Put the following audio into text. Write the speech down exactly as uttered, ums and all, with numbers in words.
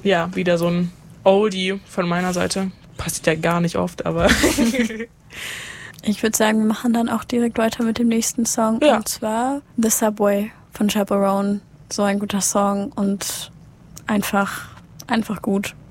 ja, wieder so ein Oldie von meiner Seite. Passiert ja gar nicht oft, aber... Ich würde sagen, wir machen dann auch direkt weiter mit dem nächsten Song. Ja. Und zwar The Subway von Chaperone. So ein guter Song und einfach, einfach gut.